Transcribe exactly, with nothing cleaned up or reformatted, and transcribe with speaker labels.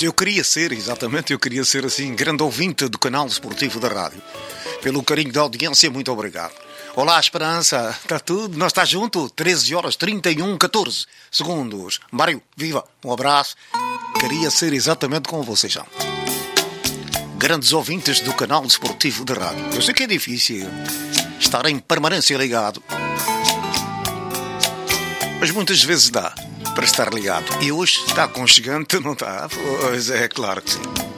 Speaker 1: eu queria ser, exatamente, eu queria ser assim, grande ouvinte do canal esportivo da rádio. Pelo carinho da audiência, muito obrigado. Olá, Esperança, está tudo? Nós está junto? treze horas, trinta e um, catorze segundos. Mário, viva, um abraço. Queria ser exatamente como vocês são. Grandes ouvintes do canal esportivo da rádio. Eu sei que é difícil estar em permanência ligado, mas muitas vezes dá para estar ligado. E hoje está aconchegante, não está? Pois é, claro que sim.